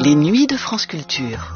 Les nuits de France Culture.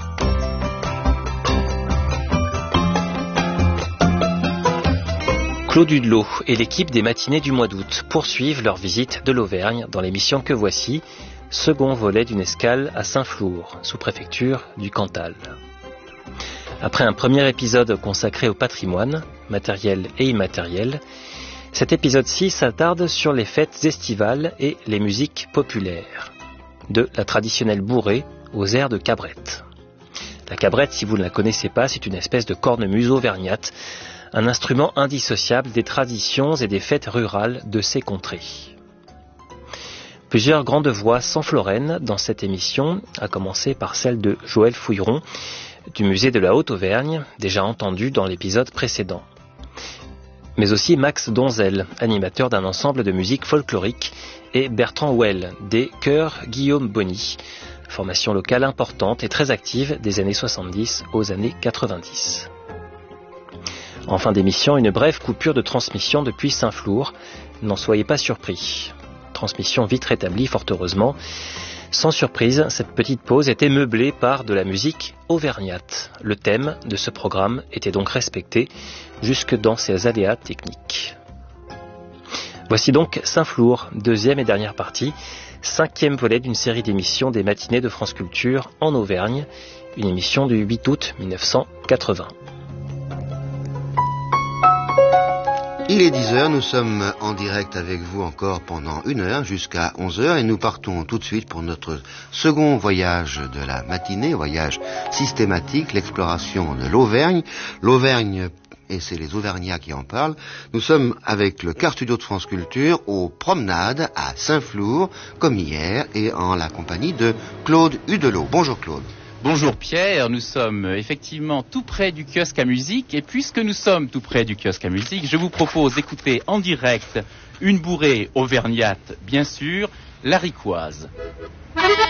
Claude Hudelot et l'équipe des matinées du mois d'août poursuivent leur visite de l'Auvergne dans l'émission Que voici, second volet d'une escale à Saint-Flour, sous-préfecture du Cantal. Après un premier épisode consacré au patrimoine, matériel et immatériel, cet épisode-ci s'attarde sur les fêtes estivales et les musiques populaires, de la traditionnelle bourrée aux airs de cabrette. La cabrette, si vous ne la connaissez pas, c'est une espèce de cornemuse auvergnate, un instrument indissociable des traditions et des fêtes rurales de ces contrées. Plusieurs grandes voix s'enflorennent dans cette émission, à commencer par celle de Joël Fouilleron, du musée de la Haute-Auvergne, déjà entendu dans l'épisode précédent. Mais aussi Max Donzel, animateur d'un ensemble de musique folklorique, et Bertrand Well, des chœurs Guillaume Bonny, formation locale importante et très active des années 70 aux années 90. En fin d'émission, une brève coupure de transmission depuis Saint-Flour. N'en soyez pas surpris. Transmission vite rétablie, fort heureusement. Sans surprise, cette petite pause était meublée par de la musique auvergnate. Le thème de ce programme était donc respecté jusque dans ses aléas techniques. Voici donc Saint-Flour, deuxième et dernière partie, cinquième volet d'une série d'émissions des matinées de France Culture en Auvergne, une émission du 8 août 1980. Il est 10h, nous sommes en direct avec vous encore pendant 1 heure jusqu'à 11h et nous partons tout de suite pour notre second voyage de la matinée, voyage systématique, l'exploration de l'Auvergne. L'Auvergne, et c'est les Auvergnats qui en parlent, nous sommes avec le Car Studio de France Culture aux promenades à Saint-Flour, comme hier, et en la compagnie de Claude Hudelot. Bonjour Claude. Bonjour Pierre, nous sommes effectivement tout près du kiosque à musique et puisque nous sommes tout près du kiosque à musique, je vous propose d'écouter en direct une bourrée auvergnate, bien sûr, la Riquoise.